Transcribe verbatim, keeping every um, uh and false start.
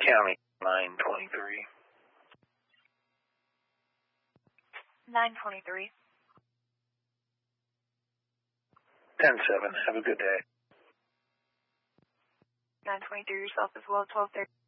County, nine twenty-three. nine twenty-three. ten seven. Have a good day. nine twenty-three yourself as well, twelve thirty.